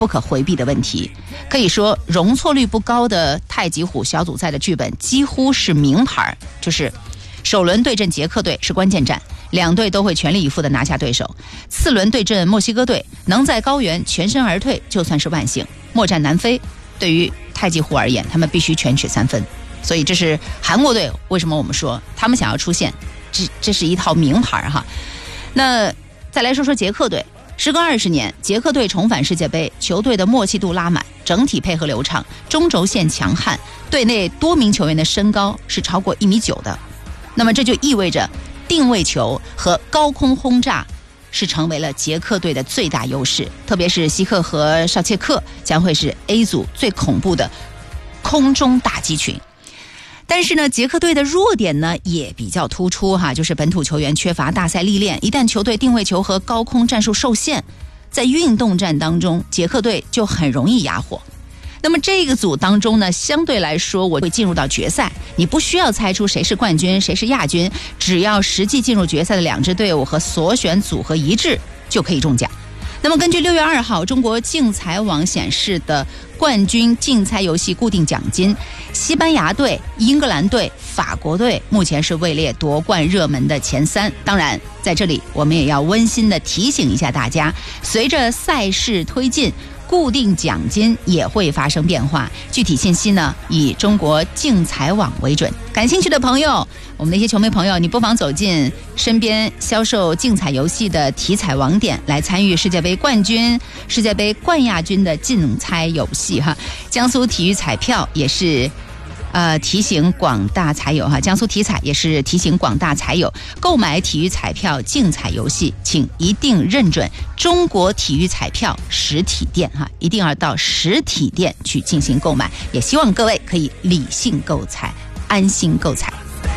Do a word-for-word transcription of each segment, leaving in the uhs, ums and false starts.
不可回避的问题。可以说容错率不高的太极虎小组赛的剧本几乎是名牌，就是首轮对阵捷克队是关键战，两队都会全力以赴地拿下对手。次轮对阵墨西哥队，能在高原全身而退就算是万幸。末战南非，对于太极虎而言，他们必须全取三分。所以这是韩国队为什么我们说他们想要出线，这这是一套名牌哈。那再来说说捷克队。时隔二十年，捷克队重返世界杯，球队的默契度拉满，整体配合流畅，中轴线强悍，队内多名球员的身高是超过一米九的。那么这就意味着定位球和高空轰炸是成为了捷克队的最大优势，特别是希克和绍切克将会是 A 组最恐怖的空中打击群。但是呢，捷克队的弱点呢也比较突出哈，就是本土球员缺乏大赛历练，一旦球队定位球和高空战术受限，在运动战当中，捷克队就很容易哑火。那么这个组当中呢，相对来说我会进入到决赛，你不需要猜出谁是冠军谁是亚军，只要实际进入决赛的两支队伍和所选组合一致就可以中奖。那么根据六月二号中国竞彩网显示的冠军竞猜游戏固定奖金，西班牙队、英格兰队、法国队目前是位列夺冠热门的前三。当然在这里我们也要温馨的提醒一下大家，随着赛事推进，固定奖金也会发生变化，具体信息呢以中国竞彩网为准。感兴趣的朋友，我们的一些球迷朋友，你不妨走进身边销售竞彩游戏的体彩网点，来参与世界杯冠军、世界杯冠亚军的竞猜游戏哈。江苏体育彩票也是呃，提醒广大彩友哈，江苏体彩也是提醒广大彩友，购买体育彩票竞彩游戏，请一定认准中国体育彩票实体店哈，一定要到实体店去进行购买。也希望各位可以理性购彩，安心购彩。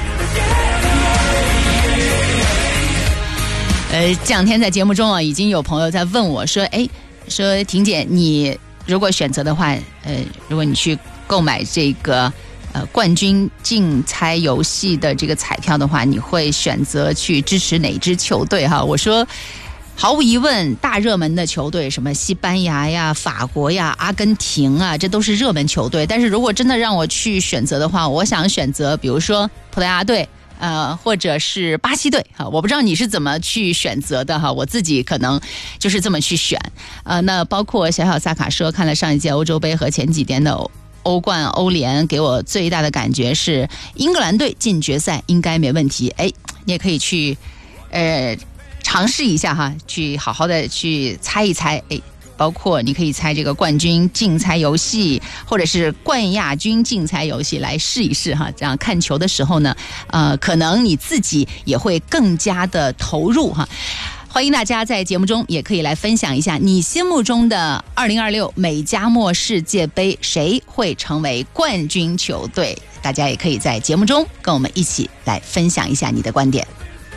呃，这两天在节目中啊，已经有朋友在问我说，哎，说婷姐，你如果选择的话，呃，如果你去购买这个。呃，冠军竞猜游戏的这个彩票的话，你会选择去支持哪支球队哈？我说，毫无疑问，大热门的球队，什么西班牙呀、法国呀、阿根廷啊，这都是热门球队。但是如果真的让我去选择的话，我想选择，比如说葡萄牙队，呃，或者是巴西队哈。我不知道你是怎么去选择的哈，我自己可能就是这么去选。呃，那包括小小萨卡说，看了上一届欧洲杯和前几年的欧冠、欧联，给我最大的感觉是英格兰队进决赛应该没问题。哎，你也可以去呃尝试一下哈，去好好的去猜一猜。哎，包括你可以猜这个冠军竞猜游戏，或者是冠亚军竞猜游戏来试一试哈。这样看球的时候呢，呃，可能你自己也会更加的投入哈。欢迎大家在节目中也可以来分享一下你心目中的二零二六美加墨世界杯谁会成为冠军球队，大家也可以在节目中跟我们一起来分享一下你的观点。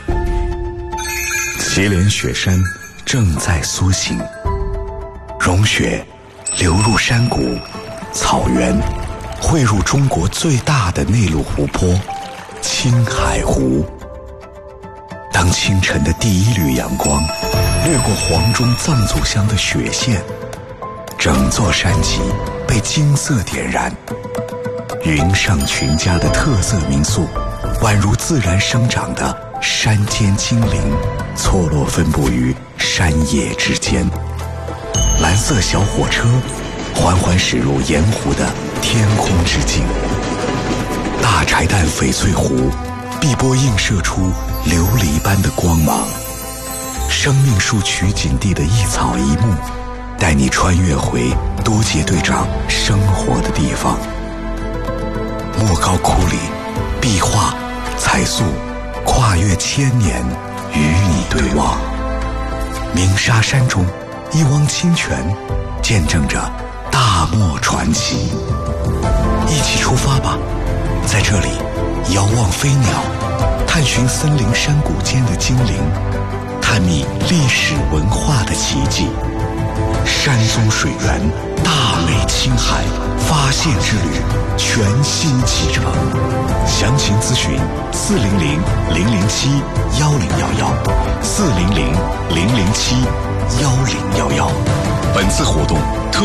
祁连雪山正在苏醒，融雪流入山谷、草原，汇入中国最大的内陆湖泊青海湖。当清晨的第一缕阳光掠过黄钟藏族乡的雪线，整座山脊被金色点燃。云上群家的特色民宿，宛如自然生长的山间精灵，错落分布于山野之间。蓝色小火车缓缓驶入盐湖的天空之境。大柴旦翡翠湖碧波映射出琉璃般的光芒。生命树取景地的一草一木，带你穿越回多杰队长生活的地方。莫高窟里壁画彩塑跨越千年，与你对望。鸣沙山中一汪清泉，见证着大漠传奇。一起出发吧，在这里遥望飞鸟，探寻森林山谷间的精灵，探秘历史文化的奇迹。山宗水源，大美青海发现之旅全新启程。详情咨询四零零零零七幺零幺幺，四零零零零七幺零幺幺。本次活动特